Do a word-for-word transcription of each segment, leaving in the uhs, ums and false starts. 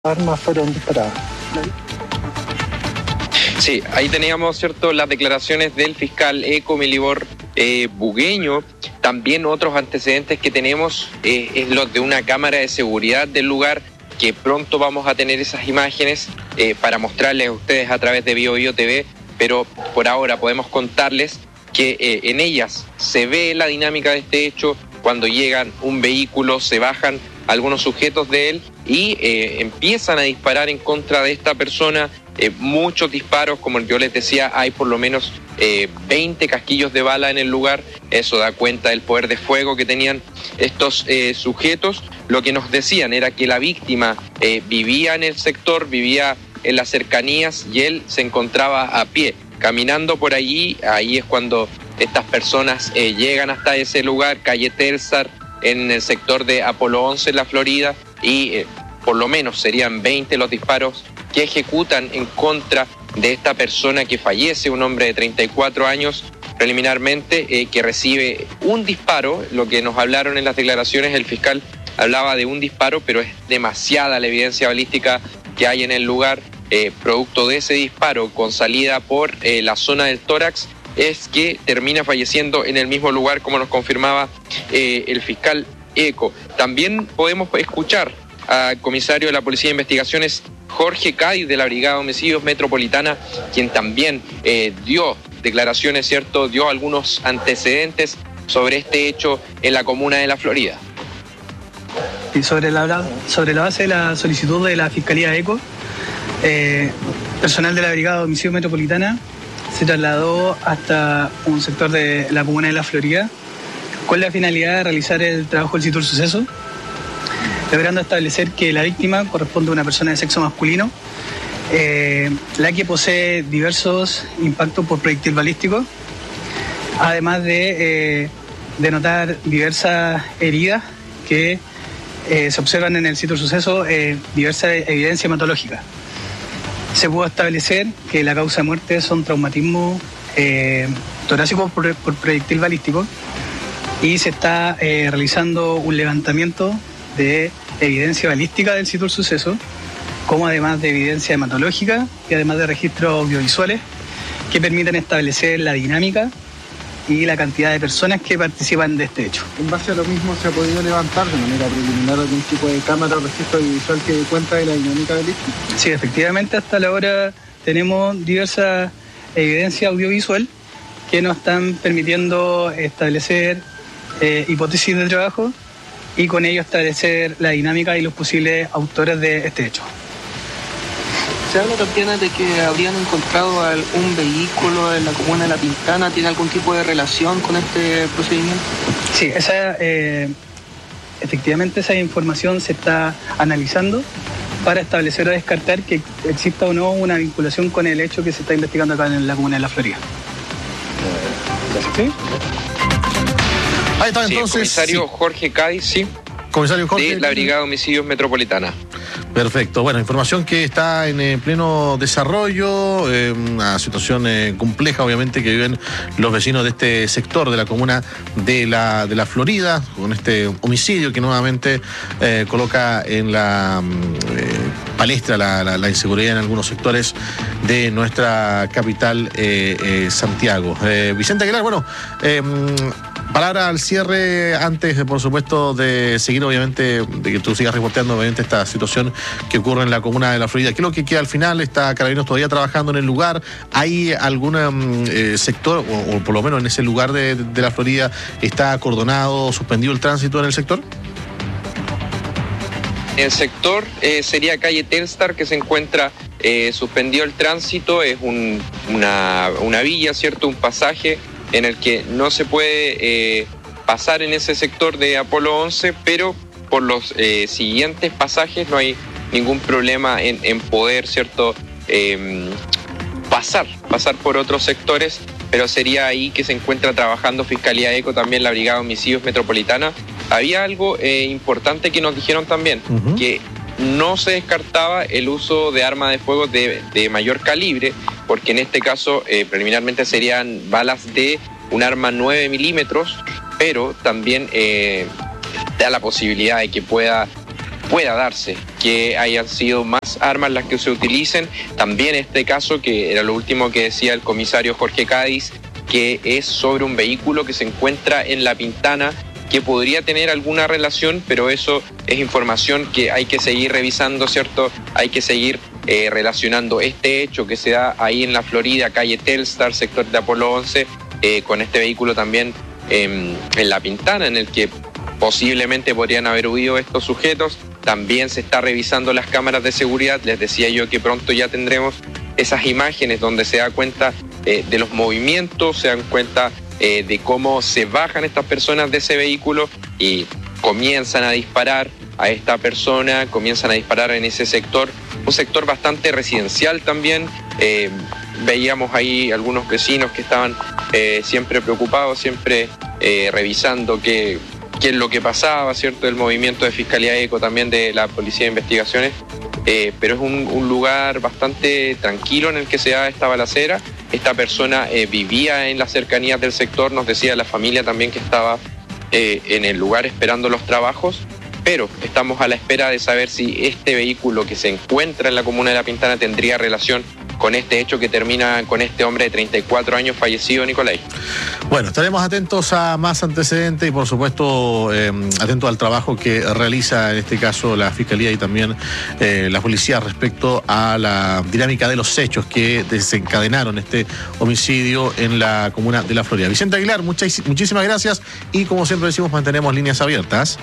armas fueron disparadas. Sí, ahí teníamos, ¿cierto?, las declaraciones del fiscal Eco Milibor eh, Bugueño. También otros antecedentes que tenemos eh, es los de una cámara de seguridad del lugar, que pronto vamos a tener esas imágenes eh, para mostrarles a ustedes a través de Bio Bio T V, pero por ahora podemos contarles que eh, en ellas se ve la dinámica de este hecho. Cuando llegan un vehículo, se bajan algunos sujetos de él y eh, empiezan a disparar en contra de esta persona. Eh, muchos disparos, como yo les decía, hay por lo menos eh, veinte casquillos de bala en el lugar. Eso da cuenta del poder de fuego que tenían estos eh, sujetos. Lo que nos decían era que la víctima eh, vivía en el sector, vivía en las cercanías y él se encontraba a pie, caminando por allí. Ahí es cuando estas personas eh, llegan hasta ese lugar, calle Telstar, en el sector de Apolo once, en la Florida, y eh, por lo menos serían veinte los disparos que ejecutan en contra de esta persona que fallece, un hombre de treinta y cuatro años, preliminarmente, eh, que recibe un disparo. Lo que nos hablaron en las declaraciones, el fiscal hablaba de un disparo, pero es demasiada la evidencia balística que hay en el lugar. Eh, producto de ese disparo con salida por eh, la zona del tórax, es que termina falleciendo en el mismo lugar, como nos confirmaba eh, el fiscal Eco. También podemos escuchar al comisario de la Policía de Investigaciones, Jorge Cádiz, de la Brigada de Homicidios Metropolitana, quien también eh, dio declaraciones, ¿cierto? Dio algunos antecedentes sobre este hecho en la comuna de La Florida. Y sobre la, sobre la base de la solicitud de la Fiscalía Eco, eh, personal de la Brigada de Homicidios Metropolitana se trasladó hasta un sector de la comuna de La Florida con la finalidad de realizar el trabajo del sitio del suceso, logrando establecer que la víctima corresponde a una persona de sexo masculino, eh, la que posee diversos impactos por proyectil balístico, además de eh, denotar diversas heridas que eh, se observan en el sitio del suceso, eh, diversa evidencia hematológica. Se pudo establecer que la causa de muerte son traumatismos eh, torácicos por, por proyectil balístico, y se está eh, realizando un levantamiento de evidencia balística del sitio del suceso, como además de evidencia hematológica y además de registros audiovisuales que permiten establecer la dinámica y la cantidad de personas que participan de este hecho. En base a lo mismo, ¿se ha podido levantar de manera preliminar algún tipo de cámara o registro audiovisual que dé cuenta de la dinámica balística? Sí, efectivamente, hasta la hora tenemos diversa evidencia audiovisual que nos están permitiendo establecer eh, hipótesis de trabajo y con ello establecer la dinámica y los posibles autores de este hecho. Se habla también de que habrían encontrado un vehículo en la comuna de La Pintana. ¿Tiene algún tipo de relación con este procedimiento? Sí, esa, eh, efectivamente esa información se está analizando para establecer o descartar que exista o no una vinculación con el hecho que se está investigando acá en la comuna de La Florida. ¿Sí? Ahí está, entonces. Sí, el comisario sí. Jorge Cádiz, sí. Comisario Jorge. De la Brigada de Homicidios Metropolitana. Perfecto. Bueno, información que está en eh, pleno desarrollo, eh, una situación eh, compleja, obviamente, que viven los vecinos de este sector de la comuna de la, de la Florida, con este homicidio que nuevamente eh, coloca en la eh, palestra la, la, la inseguridad en algunos sectores de nuestra capital, eh, eh, Santiago. Eh, Vicente Aguilar, bueno, eh, palabra al cierre antes, de, por supuesto, de seguir, obviamente, de que tú sigas reporteando, obviamente, esta situación que ocurre en la comuna de La Florida. ¿Qué es lo que queda al final? ¿Está Carabineros todavía trabajando en el lugar? ¿Hay algún eh, sector, o, o por lo menos en ese lugar de, de La Florida, está acordonado, suspendido el tránsito en el sector? El sector eh, sería calle Telstar, que se encuentra eh, suspendido el tránsito. Es un, una, una villa, ¿cierto? Un pasaje en el que no se puede eh, pasar en ese sector de Apolo once, pero por los eh, siguientes pasajes no hay ningún problema en, en poder, ¿cierto? Eh, pasar, pasar por otros sectores, pero sería ahí que se encuentra trabajando Fiscalía Eco, también la Brigada de Homicidios Metropolitana. Había algo eh, importante que nos dijeron también, uh-huh. que no se descartaba el uso de armas de fuego de, de mayor calibre, porque en este caso eh, preliminarmente serían balas de un arma nueve milímetros, pero también eh, da la posibilidad de que pueda, pueda darse que hayan sido más armas las que se utilicen. También este caso, que era lo último que decía el comisario Jorge Cádiz, que es sobre un vehículo que se encuentra en La Pintana, que podría tener alguna relación, pero eso es información que hay que seguir revisando, ¿cierto? Hay que seguir eh, relacionando este hecho que se da ahí en la Florida, calle Telstar, sector de Apolo once, eh, con este vehículo también eh, en La Pintana, en el que posiblemente podrían haber huido estos sujetos. También se está revisando las cámaras de seguridad. Les decía yo que pronto ya tendremos esas imágenes donde se da cuenta eh, de los movimientos, se dan cuenta eh, de cómo se bajan estas personas de ese vehículo y comienzan a disparar a esta persona, comienzan a disparar en ese sector, un sector bastante residencial también. Eh, veíamos ahí algunos vecinos que estaban eh, siempre preocupados, siempre eh, revisando qué, qué es lo que pasaba, ¿cierto? El movimiento de Fiscalía ECO, también de la Policía de Investigaciones. Eh, pero es un, un lugar bastante tranquilo en el que se da esta balacera. Esta persona eh, vivía en las cercanías del sector, nos decía la familia también que estaba eh, en el lugar esperando los trabajos, pero estamos a la espera de saber si este vehículo que se encuentra en la comuna de La Pintana tendría relación con este hecho que termina con este hombre de treinta y cuatro años fallecido, Nicolai. Bueno, estaremos atentos a más antecedentes y por supuesto eh, atentos al trabajo que realiza en este caso la Fiscalía y también eh, la Policía respecto a la dinámica de los hechos que desencadenaron este homicidio en la comuna de La Florida. Vicente Aguilar, muchas, muchísimas gracias y como siempre decimos, mantenemos líneas abiertas.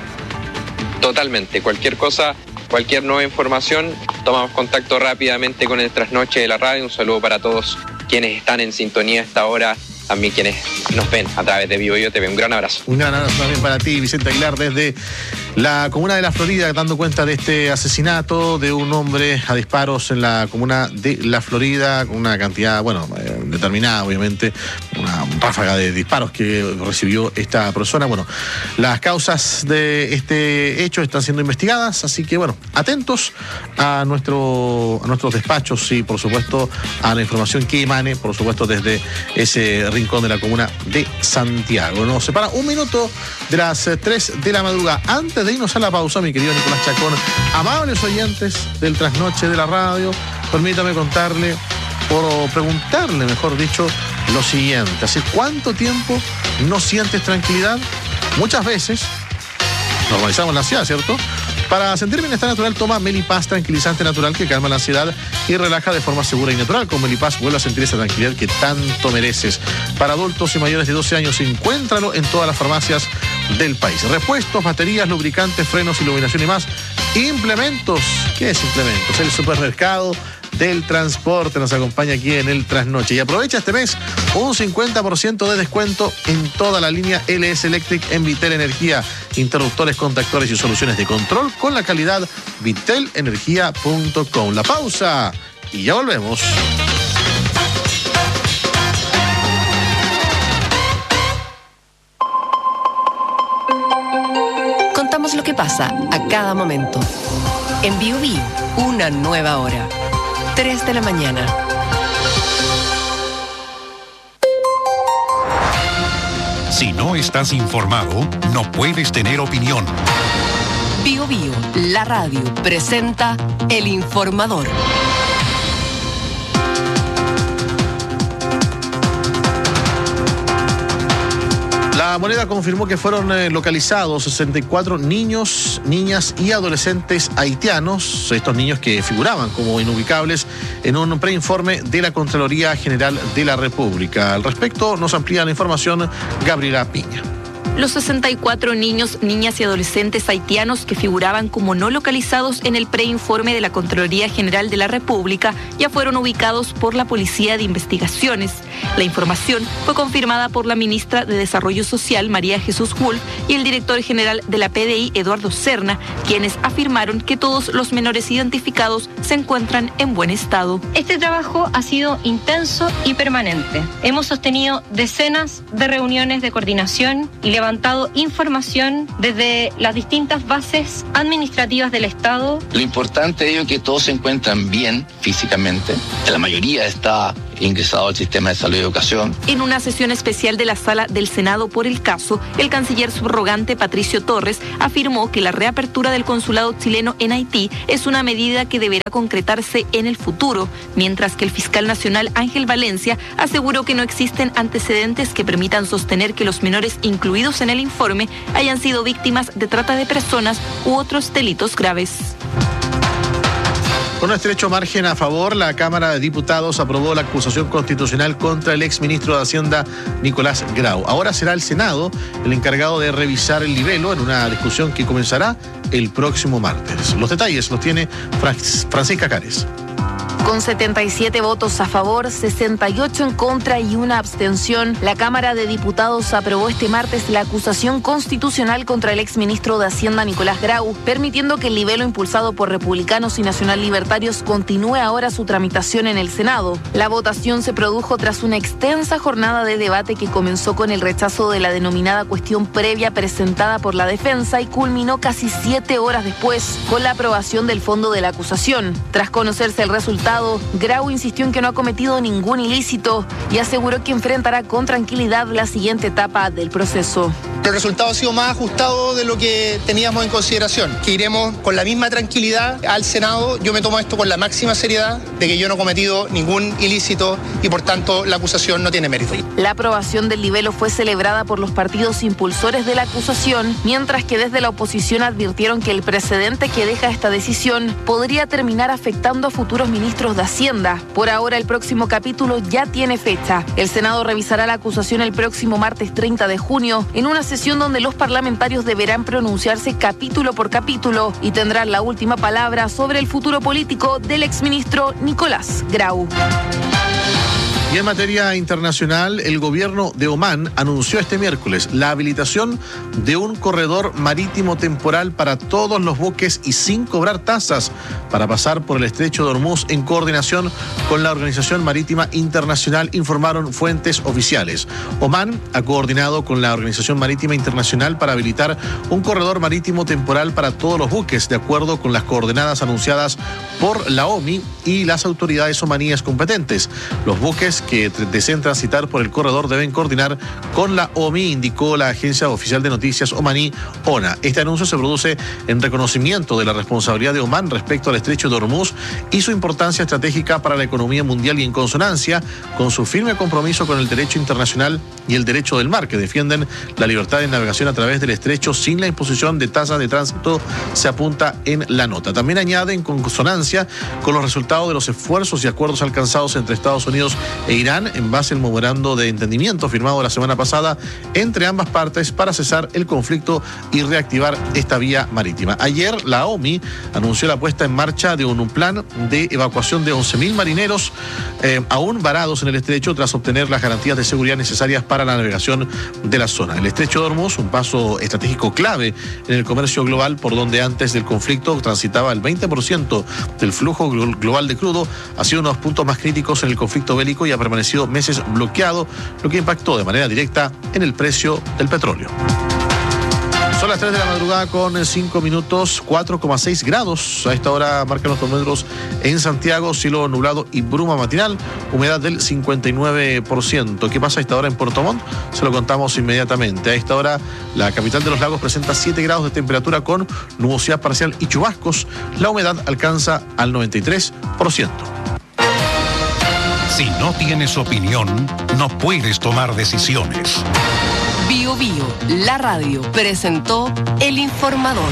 Totalmente, cualquier cosa, cualquier nueva información, tomamos contacto rápidamente con el Trasnoche de la Radio. Un saludo para todos quienes están en sintonía a esta hora, también quienes nos ven a través de Vivo Yo T V. Un gran abrazo. Un gran abrazo también para ti, Vicente Aguilar, desde la comuna de La Florida, dando cuenta de este asesinato de un hombre a disparos en la comuna de La Florida, con una cantidad, bueno, eh, determinada, obviamente, una ráfaga de disparos que recibió esta persona. Bueno, las causas de este hecho están siendo investigadas, así que, bueno, atentos a, nuestro, a nuestros despachos y, por supuesto, a la información que emane, por supuesto, desde ese rincón de la comuna de Santiago. Nos separa un minuto de las tres de la madrugada. Antes de irnos a la pausa, mi querido Nicolás Chacón, amables oyentes del Trasnoche de la Radio, permítame contarle, o preguntarle, mejor dicho, lo siguiente. ¿Hace cuánto tiempo no sientes tranquilidad? Muchas veces normalizamos la ansiedad, ¿cierto? Para sentir bienestar natural, toma Melipaz, tranquilizante natural que calma la ansiedad y relaja de forma segura y natural. Con Melipaz vuelve a sentir esa tranquilidad que tanto mereces. Para adultos y mayores de doce años, encuéntralo en todas las farmacias del país. Repuestos, baterías, lubricantes, frenos, iluminación y más. Implementos. ¿Qué es implementos? El supermercado del transporte nos acompaña aquí en el Trasnoche. Y aprovecha este mes un cincuenta por ciento de descuento en toda la línea L S Electric en Vitel Energía. Interruptores, contactores y soluciones de control con la calidad vitel energía punto com. La pausa y ya volvemos. Contamos lo que pasa a cada momento. En Bio Bio, una nueva hora. tres de la mañana. Si no estás informado, no puedes tener opinión. Bio Bio, la radio, presenta El Informador. La Moneda confirmó que fueron eh, localizados sesenta y cuatro niños, niñas y adolescentes haitianos, estos niños que figuraban como inubicables en un preinforme de la Contraloría General de la República. Al respecto, nos amplía la información Gabriela Piña. Los sesenta y cuatro niños, niñas y adolescentes haitianos que figuraban como no localizados en el preinforme de la Contraloría General de la República ya fueron ubicados por la Policía de Investigaciones. La información fue confirmada por la ministra de Desarrollo Social, María Jesús Wolf, y el director general de la P D I, Eduardo Serna, quienes afirmaron que todos los menores identificados se encuentran en buen estado. Este trabajo ha sido intenso y permanente. Hemos sostenido decenas de reuniones de coordinación y levantado información desde las distintas bases administrativas del Estado. Lo importante de ello es que todos se encuentran bien físicamente, que la mayoría está ingresado al sistema de salud y educación. En una sesión especial de la Sala del Senado por el caso, el canciller subrogante Patricio Torres afirmó que la reapertura del consulado chileno en Haití es una medida que deberá concretarse en el futuro, mientras que el fiscal nacional Ángel Valencia aseguró que no existen antecedentes que permitan sostener que los menores incluidos en el informe hayan sido víctimas de trata de personas u otros delitos graves. Con un estrecho margen a favor, la Cámara de Diputados aprobó la acusación constitucional contra el exministro de Hacienda, Nicolás Grau. Ahora será el Senado el encargado de revisar el libelo en una discusión que comenzará el próximo martes. Los detalles los tiene Francisca Cares. Con setenta y siete votos a favor, sesenta y ocho en contra y una abstención, la Cámara de Diputados aprobó este martes la acusación constitucional contra el exministro de Hacienda Nicolás Grau, permitiendo que el libelo impulsado por republicanos y nacional libertarios continúe ahora su tramitación en el Senado. La votación se produjo tras una extensa jornada de debate que comenzó con el rechazo de la denominada cuestión previa presentada por la defensa y culminó casi siete horas después con la aprobación del fondo de la acusación. Tras conocerse el resultado, Grau insistió en que no ha cometido ningún ilícito y aseguró que enfrentará con tranquilidad la siguiente etapa del proceso. El resultado ha sido más ajustado de lo que teníamos en consideración, que iremos con la misma tranquilidad al Senado. Yo me tomo esto con la máxima seriedad de que yo no he cometido ningún ilícito y por tanto la acusación no tiene mérito. La aprobación del libelo fue celebrada por los partidos impulsores de la acusación, mientras que desde la oposición advirtieron que el precedente que deja esta decisión podría terminar afectando a futuros ministros de Hacienda. Por ahora el próximo capítulo ya tiene fecha. El Senado revisará la acusación el próximo martes treinta de junio en una sesión donde los parlamentarios deberán pronunciarse capítulo por capítulo y tendrán la última palabra sobre el futuro político del exministro Nicolás Grau. Y en materia internacional, el gobierno de Omán anunció este miércoles la habilitación de un corredor marítimo temporal para todos los buques y sin cobrar tasas para pasar por el estrecho de Hormuz en coordinación con la Organización Marítima Internacional, informaron fuentes oficiales. Omán ha coordinado con la Organización Marítima Internacional para habilitar un corredor marítimo temporal para todos los buques, de acuerdo con las coordenadas anunciadas por la O M I y las autoridades omaníes competentes. Los buques que deseen transitar por el corredor deben coordinar con la O M I, indicó la agencia oficial de noticias omaní ONA. Este anuncio se produce en reconocimiento de la responsabilidad de Omán respecto al estrecho de Hormuz y su importancia estratégica para la economía mundial y en consonancia con su firme compromiso con el derecho internacional y el derecho del mar, que defienden la libertad de navegación a través del estrecho sin la imposición de tasas de tránsito, se apunta en la nota. También añade, en consonancia con los resultados de los esfuerzos y acuerdos alcanzados entre Estados Unidos e Irán en base al memorando de entendimiento firmado la semana pasada entre ambas partes para cesar el conflicto y reactivar esta vía marítima. Ayer la O M I anunció la puesta en marcha de un plan de evacuación de once mil marineros eh, aún varados en el estrecho tras obtener las garantías de seguridad necesarias para la navegación de la zona. El estrecho de Hormuz, un paso estratégico clave en el comercio global, por donde antes del conflicto transitaba el veinte por ciento del flujo global de crudo, ha sido uno de los puntos más críticos en el conflicto bélico y ha permanecido meses bloqueado, lo que impactó de manera directa en el precio del petróleo. Son las tres de la madrugada con cinco minutos, cuatro coma seis grados. A esta hora marcan los termómetros en Santiago, cielo nublado y bruma matinal, humedad del cincuenta y nueve por ciento. ¿Qué pasa a esta hora en Puerto Montt? Se lo contamos inmediatamente. A esta hora la capital de los lagos presenta siete grados de temperatura con nubosidad parcial y chubascos. La humedad alcanza al noventa y tres por ciento. Si no tienes opinión, no puedes tomar decisiones. Bio Bio, la radio, presentó El Informador.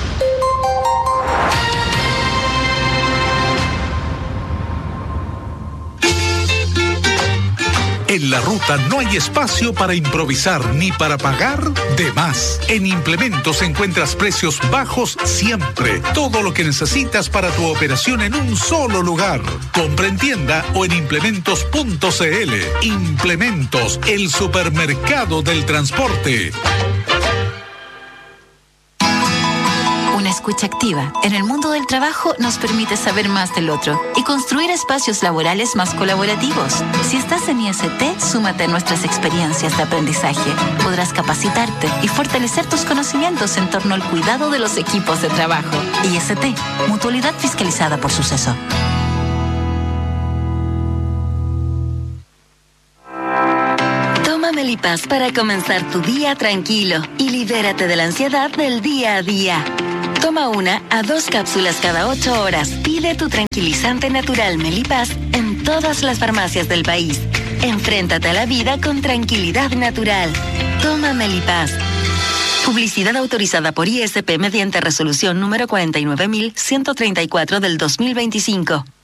En la ruta no hay espacio para improvisar ni para pagar de más. En Implementos encuentras precios bajos siempre. Todo lo que necesitas para tu operación en un solo lugar. Compra en tienda o en implementos punto c l. Implementos, el supermercado del transporte. Una escucha activa en el mundo del trabajo nos permite saber más del otro y construir espacios laborales más colaborativos. Si estás en I S T, súmate a nuestras experiencias de aprendizaje. Podrás capacitarte y fortalecer tus conocimientos en torno al cuidado de los equipos de trabajo. I S T, mutualidad fiscalizada por Suceso. Melipaz para comenzar tu día tranquilo y libérate de la ansiedad del día a día. Toma una a dos cápsulas cada ocho horas. Pide tu tranquilizante natural Melipaz en todas las farmacias del país. Enfréntate a la vida con tranquilidad natural. Toma Melipaz. Publicidad autorizada por I S P mediante resolución número cuarenta y nueve mil ciento treinta y cuatro del dos mil veinticinco.